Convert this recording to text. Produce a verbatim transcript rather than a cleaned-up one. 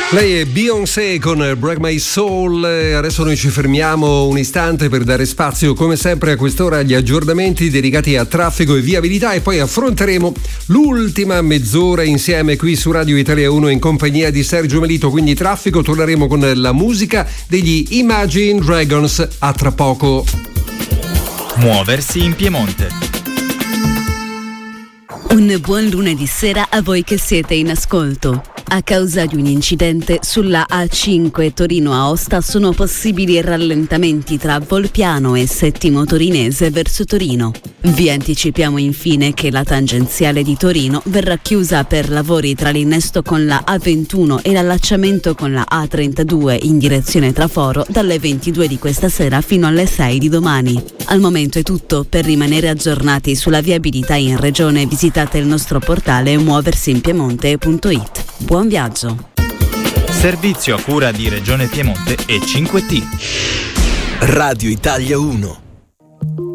Lei è Beyoncé con Break My Soul. Adesso noi ci fermiamo un istante per dare spazio, come sempre a quest'ora, agli aggiornamenti dedicati a traffico e viabilità, e poi affronteremo l'ultima mezz'ora insieme qui su Radio Italia uno in compagnia di Sergio Melito. Quindi traffico, torneremo con la musica degli Imagine Dragons a tra poco. Muoversi in Piemonte. Un buon lunedì sera a voi che siete in ascolto. A causa di un incidente sulla A cinque Torino-Aosta sono possibili rallentamenti tra Volpiano e Settimo Torinese verso Torino. Vi anticipiamo infine che la tangenziale di Torino verrà chiusa per lavori tra l'innesto con la A ventuno e l'allacciamento con la A trentadue in direzione Traforo dalle ventidue di questa sera fino alle sei di domani. Al momento è tutto. Per rimanere aggiornati sulla viabilità in regione visitate il nostro portale muoversinpiemonte punto it. Buon viaggio. Servizio a cura di Regione Piemonte e cinque T. Radio Italia uno.